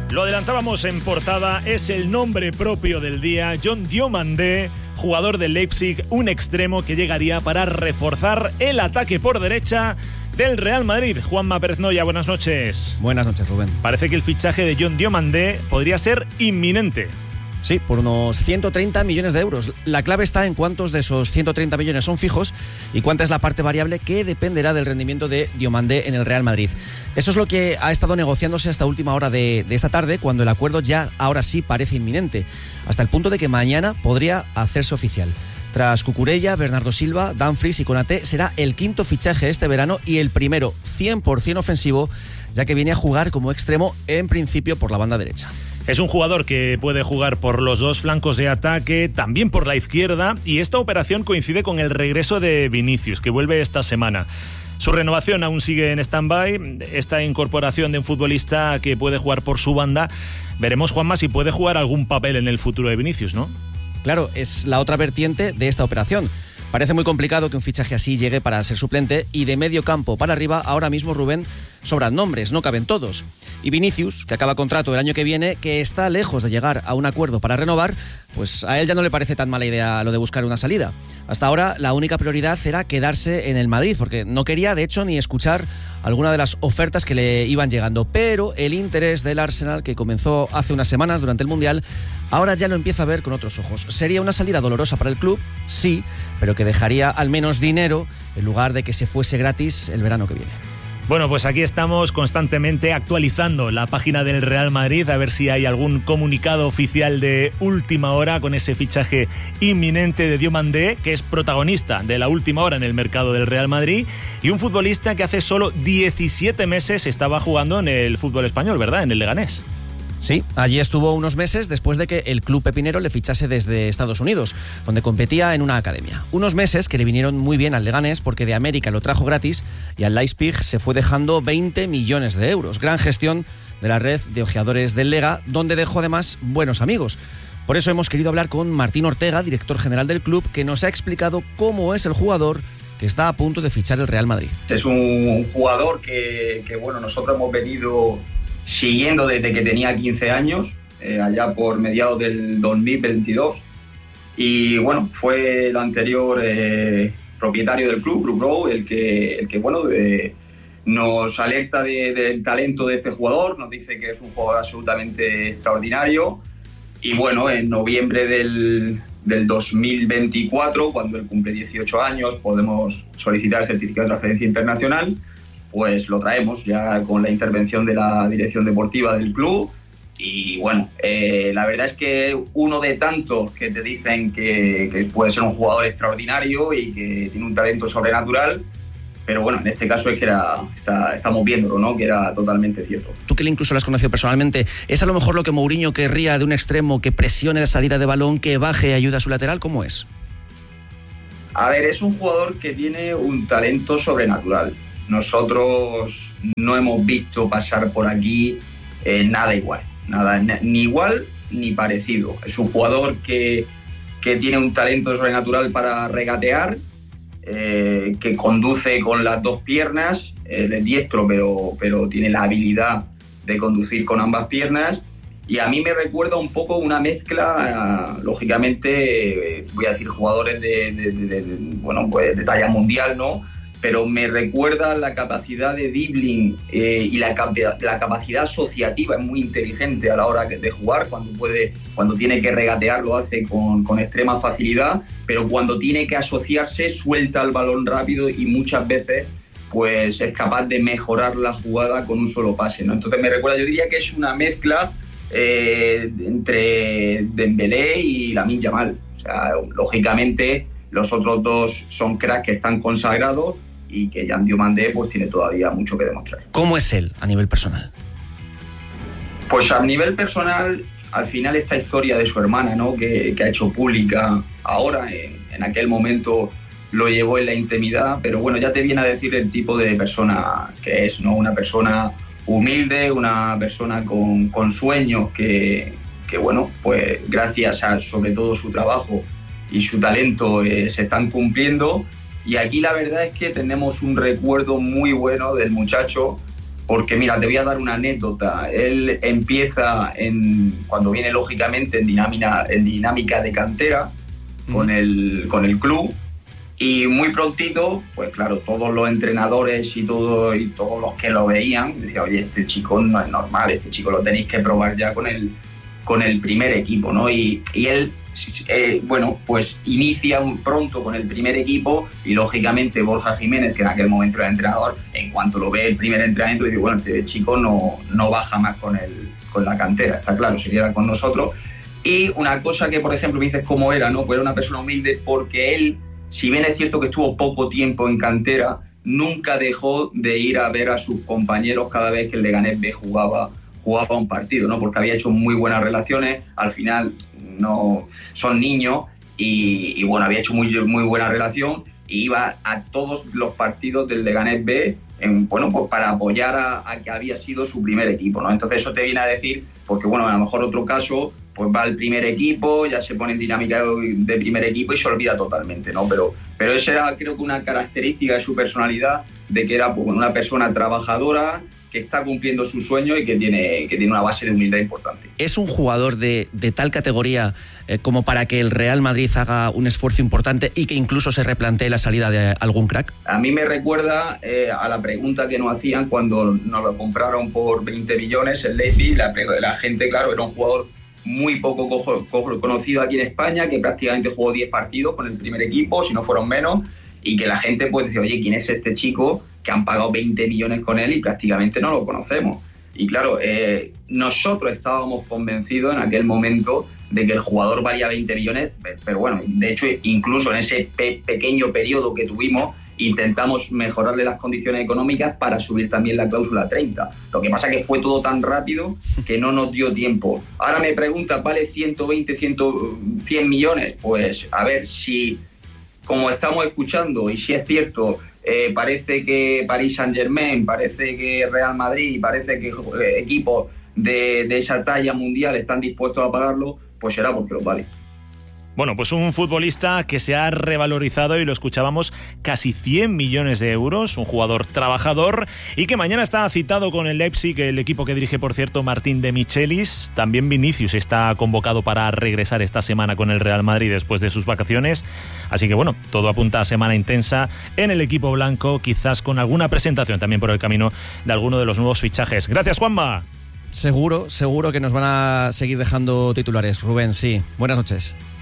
Lo adelantábamos en portada, es el nombre propio del día, John Diomandé, jugador del Leipzig, un extremo que llegaría para reforzar el ataque por derecha del Real Madrid. Juanma Pérez Noya, buenas noches. Buenas noches, Rubén. Parece que el fichaje de John Diomandé podría ser inminente. Sí, por unos 130 millones de euros. La clave está en cuántos de esos 130 millones son fijos y cuánta es la parte variable que dependerá del rendimiento de Diomandé en el Real Madrid. Eso es lo que ha estado negociándose hasta última hora de esta tarde, cuando el acuerdo ya ahora sí parece inminente, hasta el punto de que mañana podría hacerse oficial. Tras Cucurella, Bernardo Silva, Dumfries y Konaté, será el quinto fichaje este verano y el primero 100% ofensivo, ya que viene a jugar como extremo en principio por la banda derecha. Es un jugador que puede jugar por los dos flancos de ataque, también por la izquierda, y esta operación coincide con el regreso de Vinicius, que vuelve esta semana. Su renovación aún sigue en stand-by, esta incorporación de un futbolista que puede jugar por su banda. Veremos, Juanma, si puede jugar algún papel en el futuro de Vinicius, ¿no? Claro, es la otra vertiente de esta operación. Parece muy complicado que un fichaje así llegue para ser suplente y de medio campo para arriba, ahora mismo, Rubén, sobran nombres, no caben todos. Y Vinicius, que acaba contrato el año que viene, que está lejos de llegar a un acuerdo para renovar, pues a él ya no le parece tan mala idea lo de buscar una salida. Hasta ahora la única prioridad era quedarse en el Madrid, porque no quería de hecho ni escuchar alguna de las ofertas que le iban llegando. Pero el interés del Arsenal, que comenzó hace unas semanas durante el Mundial, ahora ya lo empieza a ver con otros ojos. Sería una salida dolorosa para el club, sí, pero que dejaría al menos dinero en lugar de que se fuese gratis el verano que viene. Bueno, pues aquí estamos constantemente actualizando la página del Real Madrid, a ver si hay algún comunicado oficial de última hora con ese fichaje inminente de Diomandé, que es protagonista de la última hora en el mercado del Real Madrid, y un futbolista que hace solo 17 meses estaba jugando en el fútbol español, ¿verdad? En el Leganés. Sí, allí estuvo unos meses después de que el club pepinero le fichase desde Estados Unidos, donde competía en una academia. Unos meses que le vinieron muy bien al Leganés porque de América lo trajo gratis y al Leipzig se fue dejando 20 millones de euros. Gran gestión de la red de ojeadores del Lega, donde dejó además buenos amigos. Por eso hemos querido hablar con Martín Ortega, director general del club, que nos ha explicado cómo es el jugador que está a punto de fichar el Real Madrid. Es un jugador que bueno, nosotros hemos venido siguiendo desde que tenía 15 años, allá por mediados del 2022. Y bueno, fue el anterior propietario del club, Grup Row, el que bueno, nos alerta del talento de este jugador, nos dice que es un jugador absolutamente extraordinario. Y bueno, en noviembre del 2024, cuando él cumple 18 años, podemos solicitar el certificado de transferencia internacional. Pues lo traemos ya con la intervención de la dirección deportiva del club y bueno, la verdad es que uno de tantos que te dicen que puede ser un jugador extraordinario y que tiene un talento sobrenatural, pero bueno, en este caso es que estamos viéndolo, ¿no? Que era totalmente cierto. Tú que incluso lo has conocido personalmente, ¿es a lo mejor lo que Mourinho querría de un extremo que presione la salida de balón, que baje y ayude a su lateral? ¿Cómo es? A ver, es un jugador que tiene un talento sobrenatural. Nosotros no hemos visto pasar por aquí nada igual, ni igual ni parecido. Es un jugador que tiene un talento sobrenatural para regatear, que conduce con las dos piernas, es diestro, pero tiene la habilidad de conducir con ambas piernas. Y a mí me recuerda un poco una mezcla, lógicamente, voy a decir jugadores de talla mundial, ¿no? Pero me recuerda la capacidad de dribbling y la capacidad asociativa. Es muy inteligente a la hora de jugar. Cuando tiene que regatear lo hace con extrema facilidad, pero cuando tiene que asociarse suelta el balón rápido y muchas veces pues es capaz de mejorar la jugada con un solo pase, ¿no? Entonces me recuerda, yo diría que es una mezcla entre Dembélé y Lamine Yamal. O sea, lógicamente los otros dos son cracks que están consagrados y que John Diomandé pues tiene todavía mucho que demostrar. ¿Cómo es él a nivel personal? Pues a nivel personal, al final esta historia de su hermana, ¿no? que ha hecho pública ahora, en aquel momento lo llevó en la intimidad, pero bueno, ya te viene a decir el tipo de persona que es, ¿no? Una persona humilde, una persona con sueños que bueno, pues gracias a sobre todo su trabajo y su talento se están cumpliendo. Y aquí la verdad es que tenemos un recuerdo muy bueno del muchacho porque mira, te voy a dar una anécdota. Él empieza cuando viene lógicamente en dinámica de cantera con el club, y muy prontito, pues claro, todos los entrenadores y todos los que lo veían decían, oye, este chico no es normal, este chico lo tenéis que probar ya con el primer equipo, ¿no? Y él, pues inicia pronto con el primer equipo, y lógicamente Borja Jiménez, que en aquel momento era entrenador, en cuanto lo ve el primer entrenamiento, dice, bueno, este chico no baja más con la cantera, está claro, se queda con nosotros. Y una cosa que, por ejemplo, me dices cómo era, ¿no? Pues era una persona humilde, porque él, si bien es cierto que estuvo poco tiempo en cantera, nunca dejó de ir a ver a sus compañeros cada vez que el Leganés B jugaba un partido, ¿no? Porque había hecho muy buenas relaciones, al final no son niños, y bueno, había hecho muy, muy buena relación, y iba a todos los partidos del Leganés B, pues para apoyar a que había sido su primer equipo, ¿no? Entonces eso te viene a decir, porque bueno, a lo mejor otro caso, pues va al primer equipo, ya se pone en dinámica de primer equipo y se olvida totalmente, ¿no? Pero esa era, creo que, una característica de su personalidad, de que era, pues, una persona trabajadora, que está cumpliendo su sueño y que tiene una base de humildad importante. ¿Es un jugador de tal categoría como para que el Real Madrid haga un esfuerzo importante y que incluso se replantee la salida de algún crack? A mí me recuerda a la pregunta que nos hacían cuando nos lo compraron por 20 millones el Leipzig. La gente, claro, era un jugador muy poco conocido aquí en España, que prácticamente jugó 10 partidos con el primer equipo, si no fueron menos, y que la gente pues dice, oye, ¿quién es este chico que han pagado 20 millones con él y prácticamente no lo conocemos? Y claro, nosotros estábamos convencidos en aquel momento de que el jugador valía 20 millones, pero bueno, de hecho, incluso en ese pequeño periodo que tuvimos, intentamos mejorarle las condiciones económicas para subir también la cláusula 30. Lo que pasa es que fue todo tan rápido que no nos dio tiempo. Ahora me preguntas, ¿vale 120, 100 millones? Pues a ver, si, como estamos escuchando, y si es cierto, parece que Paris Saint-Germain, parece que Real Madrid, parece que equipos de esa talla mundial están dispuestos a pagarlo, pues será porque lo vale. Bueno, pues un futbolista que se ha revalorizado, y lo escuchábamos, casi 100 millones de euros, un jugador trabajador, y que mañana está citado con el Leipzig, el equipo que dirige, por cierto, Martín de Michelis. También Vinicius está convocado para regresar esta semana con el Real Madrid después de sus vacaciones. Así que bueno, todo apunta a semana intensa en el equipo blanco, quizás con alguna presentación también por el camino de alguno de los nuevos fichajes. Gracias, Juanma. Seguro que nos van a seguir dejando titulares, Rubén, sí. Buenas noches.